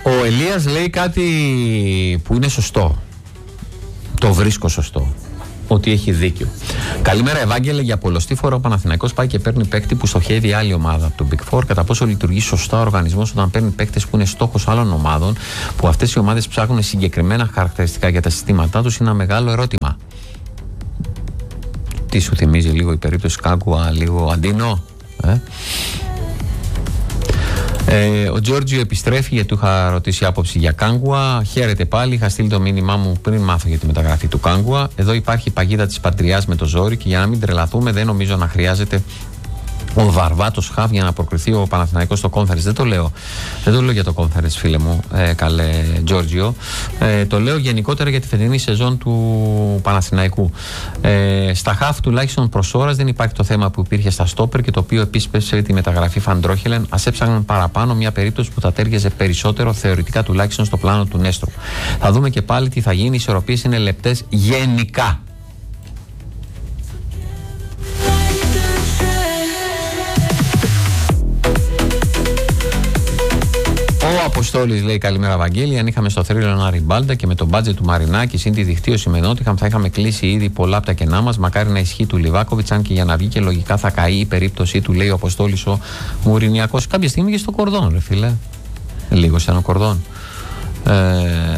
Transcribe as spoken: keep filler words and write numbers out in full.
Ο Ελίας λέει κάτι που είναι σωστό. Το βρίσκω σωστό. Ότι έχει δίκιο. Καλημέρα, Ευάγγελε. Για πολλοστή φορά ο Παναθηναϊκός πάει και παίρνει παίκτη που στοχεύει άλλη ομάδα από τον Big Four. Κατά πόσο λειτουργεί σωστά ο οργανισμός όταν παίρνει παίκτες που είναι στόχος άλλων ομάδων, που αυτές οι ομάδες ψάχνουν συγκεκριμένα χαρακτηριστικά για τα συστήματά τους, είναι ένα μεγάλο ερώτημα. Τι σου θυμίζει λίγο η περίπτωση Κάγκουα, λίγο Αντίνο, ε? Ε, ο Τζόρτζιο επιστρέφει, γιατί του είχα ρωτήσει άποψη για Κάγκουα. Χαίρετε πάλι. Είχα στείλει το μήνυμά μου πριν μάθω για τη μεταγραφή του Κάγκουα. Εδώ υπάρχει η παγίδα της πατριάς με το ζόρι και για να μην τρελαθούμε, δεν νομίζω να χρειάζεται ο βαρβάτος χαβ για να προκριθεί ο Παναθηναϊκός στο Conference. Δεν το λέω, δεν το λέω για το Conference, φίλε μου, ε, καλέ Τζόρτζιο. Ε, το λέω γενικότερα για τη φετινή σεζόν του Παναθηναϊκού. Ε, στα χαβ τουλάχιστον προς ώρας δεν υπάρχει το θέμα που υπήρχε στα στόπερ και το οποίο επίσπευσε τη μεταγραφή Φαντρόχελεν. Ας έψαχναν παραπάνω μια περίπτωση που θα τέριαζε περισσότερο, θεωρητικά τουλάχιστον, στο πλάνο του Νέστρου. Θα δούμε και πάλι τι θα γίνει. Οι ισορροπίες είναι λεπτές γενικά. Ο Αποστόλης λέει καλημέρα, Βαγγέλη. Αν είχαμε στο θρύλο ένα Ριμπάλντα και με το μπάτζετ του Μαρινάκη συν τη δικτύωση με Νότιχαμ θα είχαμε κλείσει ήδη πολλά από τα κενά μας. Μακάρι να ισχύει του Λιβάκοβιτς, αν και για να βγει και λογικά θα καεί η περίπτωσή του, λέει ο Αποστόλης ο Μουρινιακός. Κάποια στιγμή και στο κορδόν, ρε φίλε. Λίγο σαν ο κορδόν. Ε,